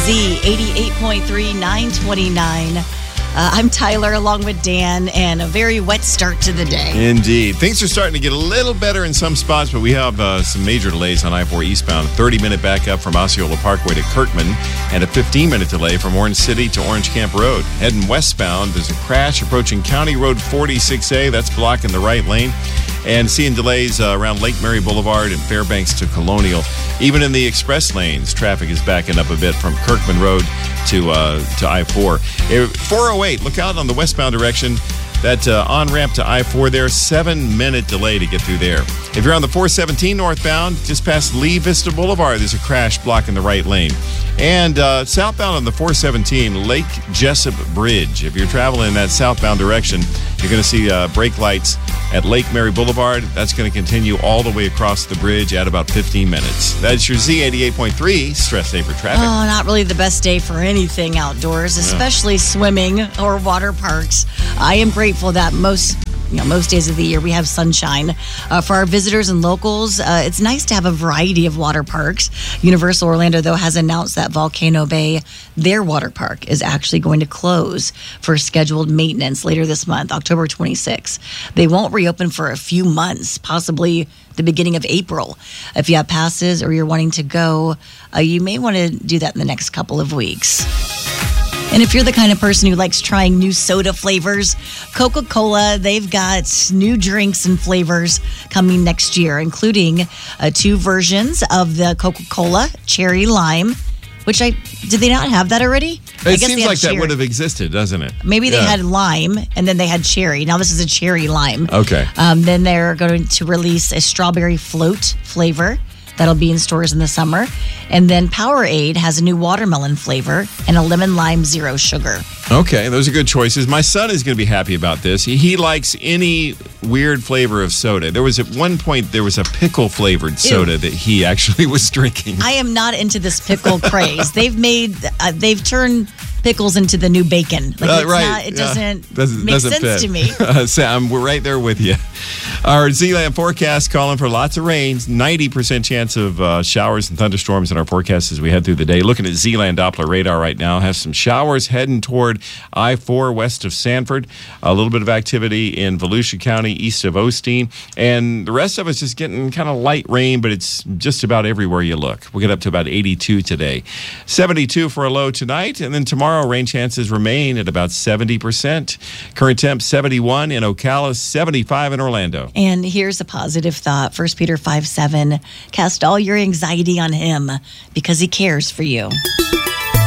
Z88.3, 929. I'm Tyler along with Dan, and a very wet start to the day. Indeed. Things are starting to get a little better in some spots, but we have some major delays on I-4 eastbound. A 30-minute backup from Osceola Parkway to Kirkman, and a 15-minute delay from Orange City to Orange Camp Road. Heading westbound, there's a crash approaching County Road 46A. That's blocking the right lane. And seeing delays around Lake Mary Boulevard and Fairbanks to Colonial. Even in the express lanes, traffic is backing up a bit from Kirkman Road to I-4. 408, look out on the westbound direction. That on-ramp to I-4 there, 7-minute delay to get through there. If you're on the 417 northbound, just past Lee Vista Boulevard, there's a crash blocking the right lane. And southbound on the 417, Lake Jessup Bridge. If you're traveling in that southbound direction, you're going to see brake lights at Lake Mary Boulevard. That's going to continue all the way across the bridge at about 15 minutes. That's your Z88.3 Stress Saver Traffic. Oh, not really the best day for anything outdoors, especially swimming or water parks. I am grateful that most days of the year we have sunshine. For our visitors and locals, it's nice to have a variety of water parks. Universal Orlando, though, has announced that Volcano Bay, their water park, is actually going to close for scheduled maintenance later this month, October 26th. They won't reopen for a few months, possibly the beginning of April. If you have passes or you're wanting to go, you may want to do that in the next couple of weeks. And if you're the kind of person who likes trying new soda flavors, Coca-Cola, they've got new drinks and flavors coming next year, including 2 versions of the Coca-Cola Cherry Lime, which did they not have that already? It seems like that would have existed, doesn't it? Maybe they had lime, and then they had cherry. Now this is a cherry lime. Okay. Then they're going to release a strawberry float flavor. That'll be in stores in the summer. And then Powerade has a new watermelon flavor and a lemon lime zero sugar. Okay, those are good choices. My son is going to be happy about this. He likes any weird flavor of soda. There was at one point, there was a pickle-flavored soda that he actually was drinking. I am not into this pickle craze. They've turned pickles into the new bacon. It doesn't make sense fit to me. Sam, we're right there with you. Our Z-Land forecast calling for lots of rains, 90% chance of showers and thunderstorms in our forecast as we head through the day. Looking at Z-Land Doppler radar right now, have some showers heading toward I-4 west of Sanford. A little bit of activity in Volusia County east of Osteen. And the rest of us just getting kind of light rain, but it's just about everywhere you look. We'll get up to about 82 today. 72 for a low tonight, and then tomorrow rain chances remain at about 70%. Current temp 71 in Ocala, 75 in Orlando. And here's a positive thought. 1 Peter 5:7, cast all your anxiety on him because he cares for you.